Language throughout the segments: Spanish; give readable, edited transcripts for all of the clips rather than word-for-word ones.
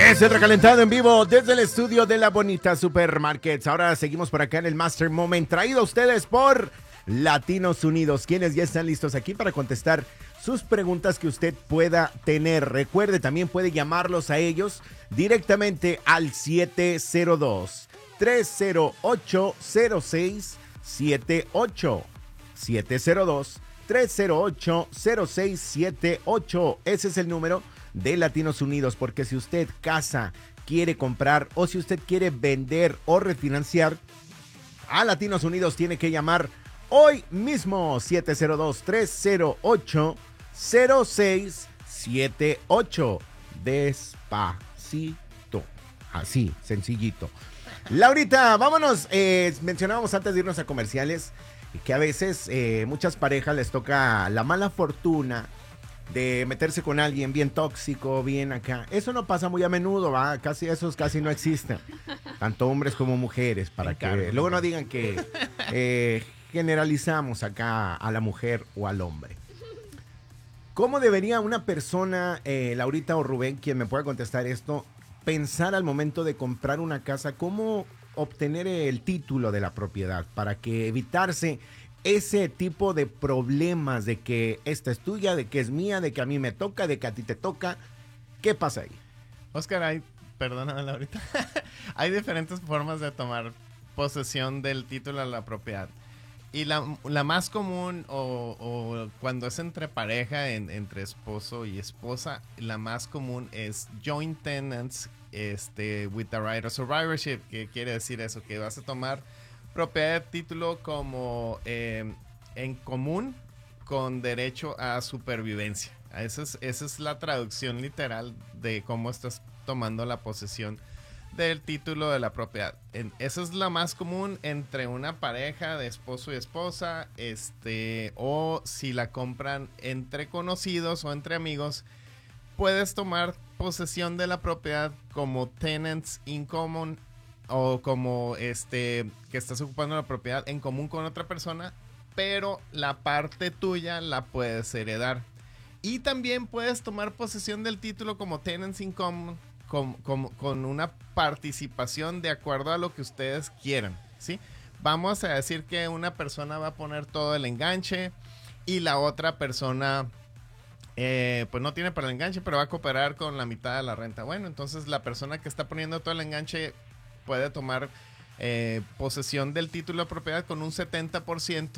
Es el recalentado en vivo desde el estudio de la Bonita Supermarkets. Ahora seguimos por acá en el Master Moment, traído a ustedes por Latinos Unidos, quienes ya están listos aquí para contestar sus preguntas que usted pueda tener. Recuerde, también puede llamarlos a ellos directamente al 702-308-0678. 702-308-0678. Ese es el número de Latinos Unidos, porque si usted casa, quiere comprar o si usted quiere vender o refinanciar, a Latinos Unidos tiene que llamar hoy mismo. 702-308-0678. Despacito. Así, sencillito. Laurita, vámonos. Mencionábamos antes de irnos a comerciales que a veces muchas parejas les toca la mala fortuna de meterse con alguien bien tóxico, bien acá. Eso no pasa muy a menudo, ¿va? Esos casi no existen. Tanto hombres como mujeres, para que luego no digan que generalizamos acá a la mujer o al hombre. ¿Cómo debería una persona, Laurita o Rubén, quien me pueda contestar esto, pensar al momento de comprar una casa? ¿Cómo obtener el título de la propiedad para que evitarse ese tipo de problemas de que esta es tuya, de que es mía, de que a mí me toca, de que a ti te toca? ¿Qué pasa ahí? Oscar, perdóname ahorita, hay diferentes formas de tomar posesión del título de la propiedad. Y la más común, o cuando es entre pareja, entre esposo y esposa, la más común es joint tenants with the right of survivorship. ¿Qué quiere decir eso? Que vas a tomar propiedad de título como en común con derecho a supervivencia. Esa es la traducción literal de cómo estás tomando la posesión del título de la propiedad. Esa es la más común entre una pareja de esposo y esposa, o si la compran entre conocidos o entre amigos, puedes tomar posesión de la propiedad como tenants in common, o como que estás ocupando la propiedad en común con otra persona, pero la parte tuya la puedes heredar. Y también puedes tomar posesión del título como tenants in common con una participación de acuerdo a lo que ustedes quieran, ¿sí? Vamos a decir que una persona va a poner todo el enganche y la otra persona pues no tiene para el enganche, pero va a cooperar con la mitad de la renta. Bueno, entonces la persona que está poniendo todo el enganche puede tomar posesión del título de propiedad con un 70%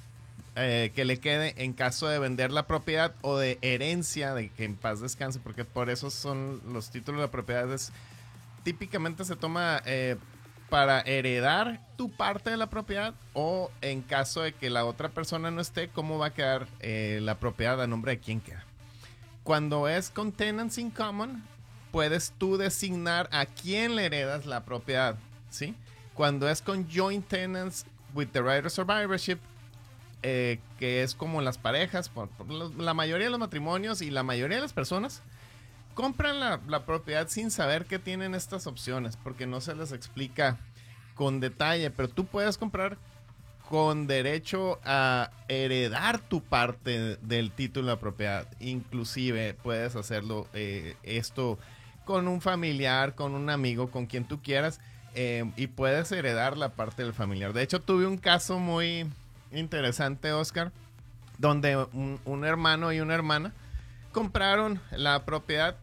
que le quede en caso de vender la propiedad o de herencia, de que en paz descanse, porque por eso son los títulos de propiedades. Típicamente se toma para heredar tu parte de la propiedad, o en caso de que la otra persona no esté, cómo va a quedar la propiedad a nombre de quién queda. Cuando es con tenants in common, puedes tú designar a quién le heredas la propiedad, ¿sí? Cuando es con joint tenants with the right of survivorship, que es como las parejas, por la mayoría de los matrimonios y la mayoría de las personas compran la propiedad sin saber que tienen estas opciones, porque no se les explica con detalle, pero tú puedes comprar con derecho a heredar tu parte del título de la propiedad. Inclusive puedes hacerlo esto con un familiar, con un amigo, con quien tú quieras, y puedes heredar la parte del familiar. De hecho, tuve un caso muy interesante, Oscar, donde un hermano y una hermana compraron la propiedad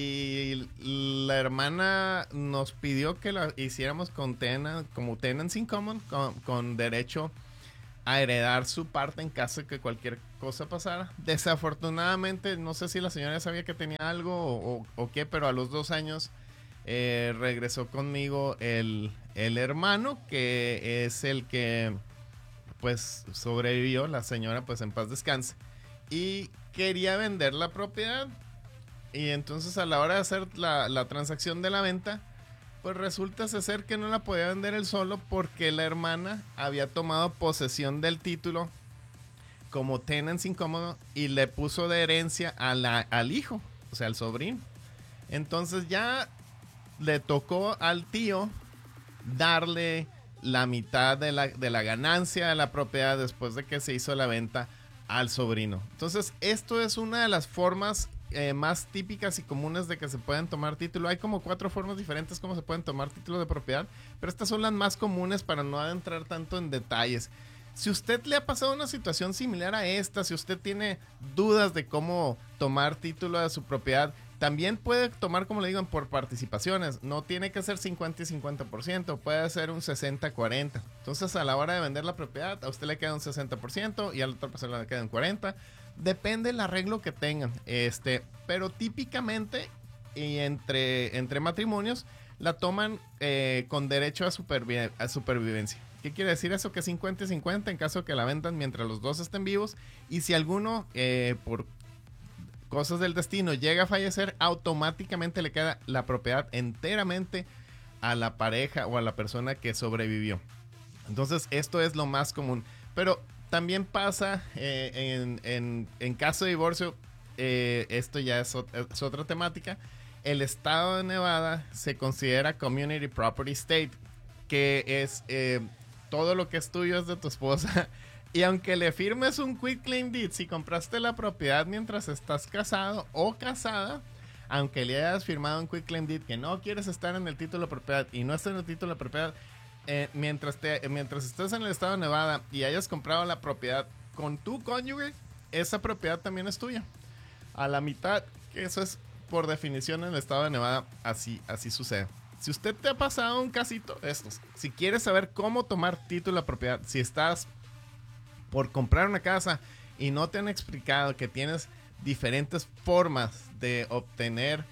y la hermana nos pidió que la hiciéramos como tenants in common, con derecho a heredar su parte en caso de que cualquier cosa pasara. Desafortunadamente, no sé si la señora sabía que tenía algo o qué, pero a los 2 años regresó conmigo el hermano, que es el que pues sobrevivió. La señora pues en paz descanse, y quería vender la propiedad, y entonces a la hora de hacer la transacción de la venta, pues resulta ser que no la podía vender él solo, porque la hermana había tomado posesión del título como tenants in common y le puso de herencia al hijo, o sea, al sobrino. Entonces ya le tocó al tío darle la mitad de la ganancia de la propiedad después de que se hizo la venta al sobrino. Entonces, esto es una de las formas más típicas y comunes de que se pueden tomar título. Hay como 4 formas diferentes como se pueden tomar título de propiedad, pero estas son las más comunes para no adentrar tanto en detalles. Si usted le ha pasado una situación similar a esta, si usted tiene dudas de cómo tomar título de su propiedad, también puede tomar, como le digo, por participaciones. No tiene que ser 50 y 50%, puede ser un 60-40. Entonces, a la hora de vender la propiedad, a usted le queda un 60% y a la otra persona le queda un 40%. Depende del arreglo que tengan. Pero típicamente, y entre matrimonios, la toman con derecho a supervivencia. ¿Qué quiere decir eso? Que 50 y 50 en caso de que la vendan mientras los dos estén vivos. Y si alguno, por cosas del destino, llega a fallecer, automáticamente le queda la propiedad enteramente a la pareja o a la persona que sobrevivió. Entonces, esto es lo más común. Pero también pasa en caso de divorcio, esto ya es otra temática. El estado de Nevada se considera Community Property State, que es todo lo que es tuyo es de tu esposa. Y aunque le firmes un Quit Claim Deed, si compraste la propiedad mientras estás casado o casada, aunque le hayas firmado un Quit Claim Deed que no quieres estar en el título de propiedad y no estés en el título de propiedad, mientras estés en el estado de Nevada y hayas comprado la propiedad con tu cónyuge, esa propiedad también es tuya. A la mitad, que eso es por definición en el estado de Nevada, así sucede. Si usted te ha pasado un casito de estos, si quieres saber cómo tomar título de propiedad, si estás por comprar una casa y no te han explicado que tienes diferentes formas de obtener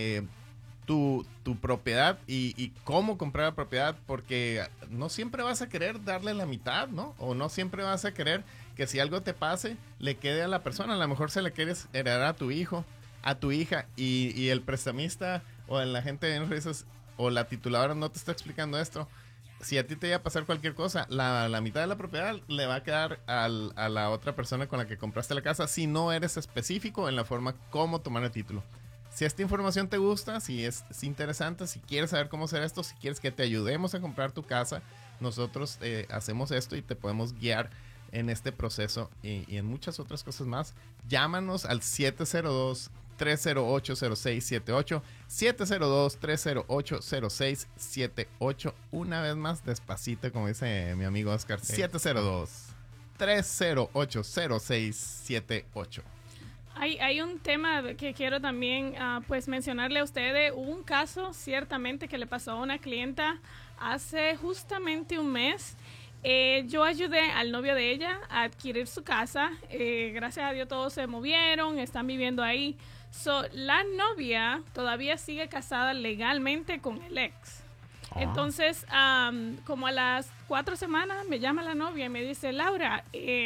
tu propiedad y cómo comprar la propiedad, porque no siempre vas a querer darle la mitad, ¿no? O no siempre vas a querer que si algo te pase, le quede a la persona. A lo mejor se le quieres heredar a tu hijo, a tu hija, y el prestamista o la gente de risas o la tituladora no te está explicando esto. Si a ti te iba a pasar cualquier cosa, la mitad de la propiedad le va a quedar a la otra persona con la que compraste la casa si no eres específico en la forma cómo tomar el título. Si esta información te gusta, si es interesante, si quieres saber cómo hacer esto, si quieres que te ayudemos a comprar tu casa, nosotros hacemos esto y te podemos guiar en este proceso y en muchas otras cosas más. Llámanos al 702-308-0678, 702-308-0678. Una vez más, despacito, como dice mi amigo Oscar, 702-308-0678. Hay un tema que quiero también pues mencionarle a ustedes. Hubo un caso ciertamente que le pasó a una clienta hace justamente un mes. Yo ayudé al novio de ella a adquirir su casa. Gracias a Dios todos se movieron, están viviendo ahí. La novia todavía sigue casada legalmente con el ex. Entonces, como a las 4 semanas me llama la novia y me dice, Laura,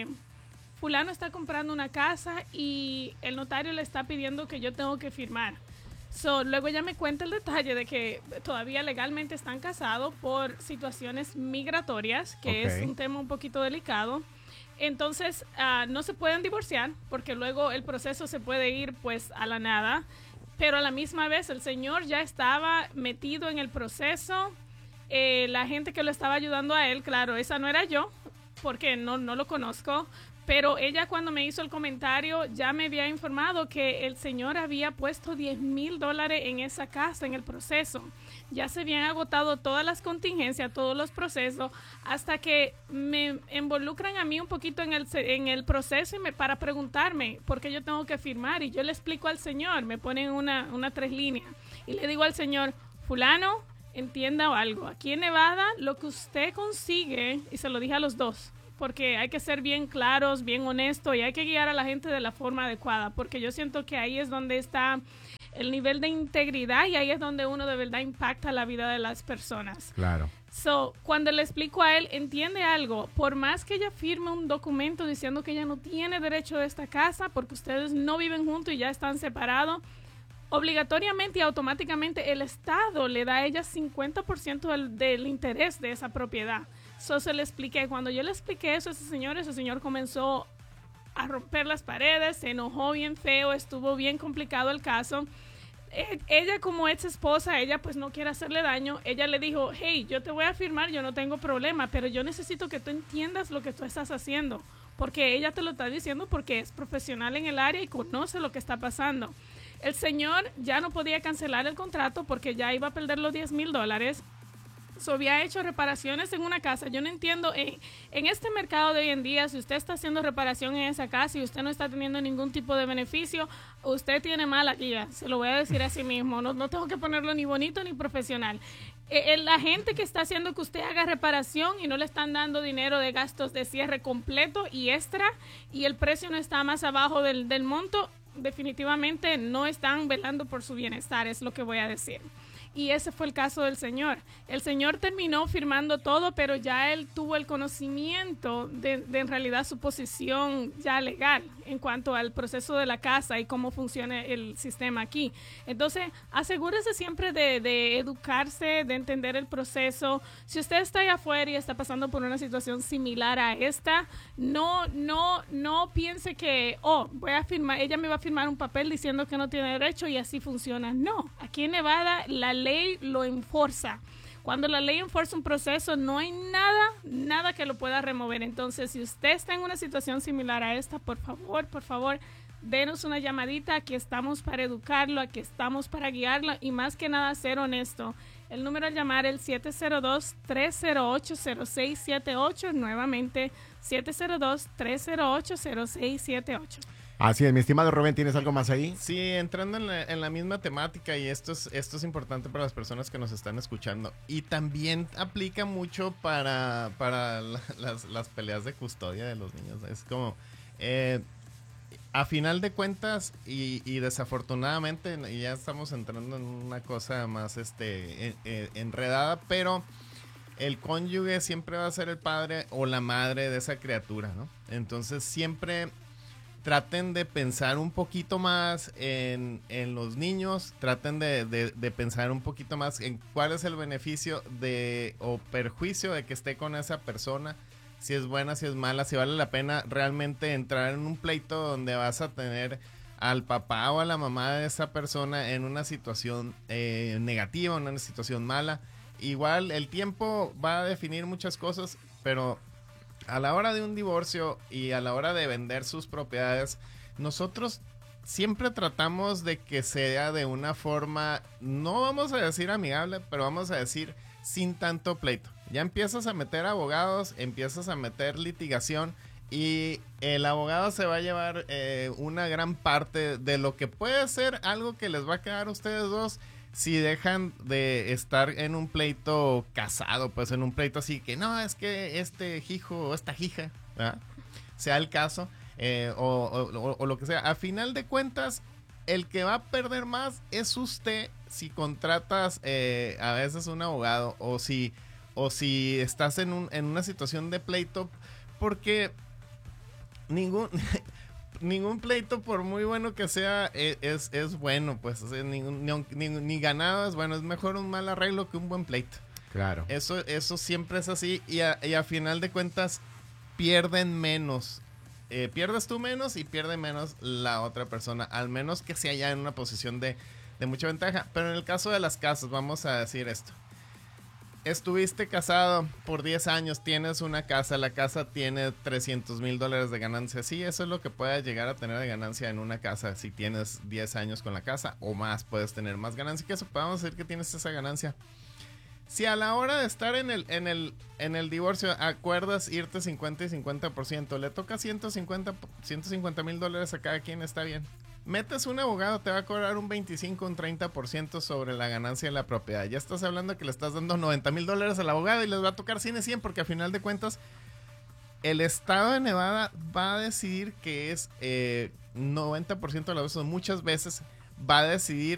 fulano está comprando una casa y el notario le está pidiendo que yo tengo que firmar. Luego ella me cuenta el detalle de que todavía legalmente están casados por situaciones migratorias, que es un tema un poquito delicado. Entonces, no se pueden divorciar porque luego el proceso se puede ir pues a la nada. Pero a la misma vez el señor ya estaba metido en el proceso. La gente que lo estaba ayudando a él, claro, esa no era yo porque no lo conozco. Pero ella cuando me hizo el comentario ya me había informado que el señor había puesto $10,000 en esa casa en el proceso. Ya se habían agotado todas las contingencias, todos los procesos, hasta que me involucran a mí un poquito en el proceso para preguntarme por qué yo tengo que firmar. Y yo le explico al señor, me ponen una 3 líneas. Y le digo al señor, fulano, entienda algo. Aquí en Nevada, lo que usted consigue, y se lo dije a los dos, porque hay que ser bien claros, bien honestos y hay que guiar a la gente de la forma adecuada, porque yo siento que ahí es donde está el nivel de integridad y ahí es donde uno de verdad impacta la vida de las personas. Claro. Cuando le explico a él, entiende algo, por más que ella firme un documento diciendo que ella no tiene derecho a esta casa porque ustedes no viven juntos y ya están separados, obligatoriamente y automáticamente el Estado le da a ella 50% del interés de esa propiedad. Se le expliqué. Cuando yo le expliqué eso a ese señor comenzó a romper las paredes, se enojó bien feo, estuvo bien complicado el caso. Ella como ex esposa, ella pues no quiere hacerle daño. Ella le dijo, hey, yo te voy a firmar, yo no tengo problema, pero yo necesito que tú entiendas lo que tú estás haciendo, porque ella te lo está diciendo porque es profesional en el área y conoce lo que está pasando. El señor ya no podía cancelar el contrato porque ya iba a perder los $10,000. So, había hecho reparaciones en una casa. Yo no entiendo, en este mercado de hoy en día, si usted está haciendo reparación en esa casa y usted no está teniendo ningún tipo de beneficio, usted tiene mala guía. Se lo voy a decir así mismo. No tengo que ponerlo ni bonito ni profesional. La gente que está haciendo que usted haga reparación y no le están dando dinero de gastos de cierre completo y extra, y el precio no está más abajo del monto, definitivamente no están velando por su bienestar, es lo que voy a decir. Y ese fue el caso del señor. El señor terminó firmando todo, pero ya él tuvo el conocimiento de en realidad su posición ya legal en cuanto al proceso de la casa y cómo funciona el sistema aquí. Entonces, asegúrese siempre de educarse, de entender el proceso. Si usted está allá afuera y está pasando por una situación similar a esta, no piense que, voy a firmar, ella me va a firmar un papel diciendo que no tiene derecho y así funciona. No, aquí en Nevada la ley lo enforza. Cuando la ley enforza un proceso, no hay nada que lo pueda remover. Entonces, si usted está en una situación similar a esta, por favor, denos una llamadita. Aquí estamos para educarlo, aquí estamos para guiarlo y más que nada ser honesto. El número a llamar es el 702-308-0678. Nuevamente, 702-308-0678. Así es, mi estimado Rubén, ¿tienes algo más ahí? Sí, entrando en la misma temática, y esto es importante para las personas que nos están escuchando, y también aplica mucho para las peleas de custodia de los niños. Es como, a final de cuentas, y desafortunadamente, y ya estamos entrando en una cosa más enredada, pero el cónyuge siempre va a ser el padre o la madre de esa criatura, ¿no? Entonces siempre traten de pensar un poquito más en los niños, traten de pensar un poquito más en cuál es el beneficio o perjuicio de que esté con esa persona, si es buena, si es mala, si vale la pena realmente entrar en un pleito donde vas a tener al papá o a la mamá de esa persona en una situación negativa, en una situación mala. Igual el tiempo va a definir muchas cosas, pero a la hora de un divorcio y a la hora de vender sus propiedades, nosotros siempre tratamos de que sea de una forma, no vamos a decir amigable, pero vamos a decir sin tanto pleito. Ya empiezas a meter abogados, empiezas a meter litigación y el abogado se va a llevar una gran parte de lo que puede ser algo que les va a quedar a ustedes dos si dejan de estar en un pleito casado, pues en un pleito así que no, es que este hijo o esta hija, ¿verdad? Sea el caso, o lo que sea. A final de cuentas, el que va a perder más es usted si contratas a veces un abogado o si estás en una situación de pleito, porque ningún pleito, por muy bueno que sea, es bueno, pues. O sea, ni ganado es bueno. Es mejor un mal arreglo que un buen pleito. Claro. Eso siempre es así. Y a final de cuentas, pierden menos. Pierdes tú menos y pierde menos la otra persona. Al menos que sea ya en una posición de mucha ventaja. Pero en el caso de las casas, vamos a decir esto. Estuviste casado por 10 años, tienes una casa, la casa tiene $300,000 de ganancia. Sí, eso es lo que puedes llegar a tener de ganancia en una casa. Si tienes 10 años con la casa o más, puedes tener más ganancia que eso. Podemos decir que tienes esa ganancia. Si a la hora de estar en el divorcio acuerdas irte 50 y 50%, le toca $150,000 a cada quien, está bien. Metes un abogado, te va a cobrar un 25, un 30% sobre la ganancia de la propiedad. Ya estás hablando que le estás dando $90,000 al abogado y les va a tocar 100 y 100, porque a final de cuentas el estado de Nevada va a decidir que es 90% de las veces, muchas veces va a decidir